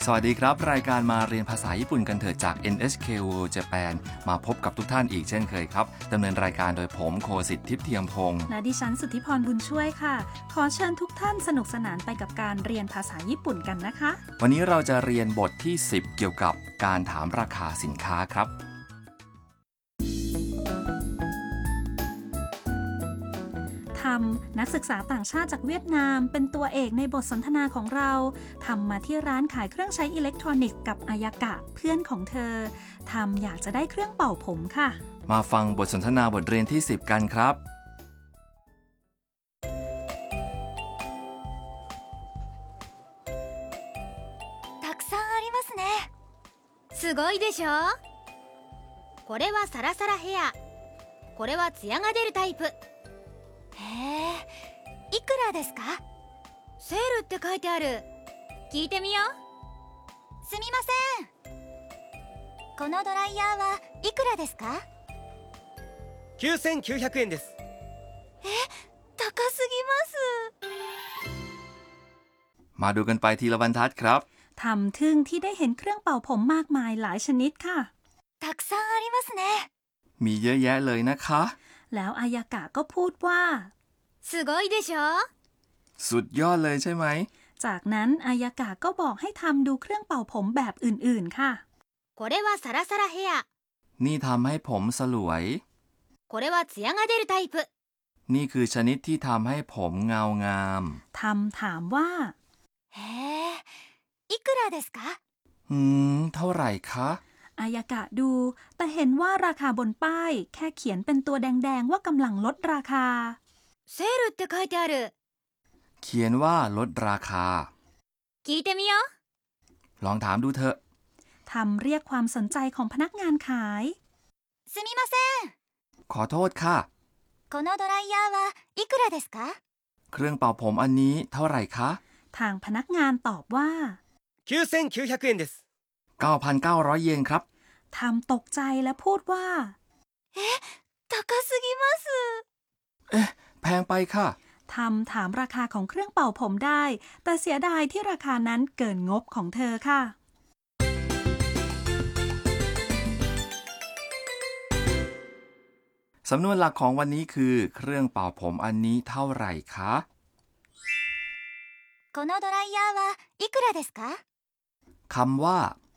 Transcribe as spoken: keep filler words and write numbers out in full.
สวัสดีครับรายการมาเรียนภาษาญี่ปุ่นกันเถิดจาก เอ็น เอช เค World Japan มาพบกับทุกท่านอีกเช่นเคยครับดำเนินรายการโดยผมโคสิทธิ์ทิพย์เทียมพงษ์และดิฉันสุทธิพรบุญช่วยค่ะขอเชิญทุกท่านสนุกสนานไปกับการเรียนภาษาญี่ปุ่นกันนะคะวันนี้เราจะเรียนบทที่สิบเกี่ยวกับการถามราคาสินค้าครับทำนักศึกษาต่างชาติจากเวียดนามเป็นตัวเอกในบทสนทนาของเราทำมาที่ร้านขายเครื่องใช้อิเล็กทรอนิกส์กับอายากะเพื่อนของเธอทำอยากจะได้เครื่องเป่าผมค่ะมาฟังบทสนทนาบทเรียนที่สิบกันครับたくさんありますね。すごいでしょ。これはサラサラヘア、これはツヤが出るタイプ。へえ、いくらですか？セールって書いてある。聞いてみよう。すみません。このドライヤーはいくらですか？ きゅうせんきゅうひゃくえんです。 え、高すぎます。 มาดูกันไปทีละบรรทัดครับทำทึ่งที่ได้เห็นเครื่องเป่าผมมากมายหลายชนิดค่ะたくさんありますね。 มีเยอะแยะเลยนะคะแล้วอายากะก็พูดว่าすごいでしょ。 สุดยอดเลยใช่ไหมจากนั้นอายากะก็บอกให้ทำดูเครื่องเป่าผมแบบอื่นๆค่ะこれはサラサラヘア。 นี่ทำให้ผมสลวยこれはツヤが出るタイプ。 นี่คือชนิดที่ทำให้ผมเงางามทำถามว่าへえ、いくらですか？ อืมเท่าไหร่คะอายากะดูแต่เห็นว่าราคาบนป้ายแค่เขียนเป็นตัวแดงๆว่ากำลังลดราคาセールって書いてある。 เขียนว่าลดราคา聞いてみよう。 ลองถามดูเถอะทำเรียกความสนใจของพนักงานขายすみません。 ขอโทษค่ะこのドライヤーはいくらですか？ เครื่องเป่าผมอันนี้เท่าไหร่คะทางพนักงานตอบว่าきゅうせんきゅうひゃくえんです。 เก้าพันเก้าร้อย เยนครับทำตกใจและพูดว่าえ、高すぎます。 เอ๊ะแพงไปค่ะทำถามราคาของเครื่องเป่าผมได้แต่เสียดายที่ราคานั้นเกินงบของเธอค่ะสำนวนหลักของวันนี้คือเครื่องเป่าผมอันนี้เท่าไหร่คะこのドライヤーはいくらですか？ คำว่า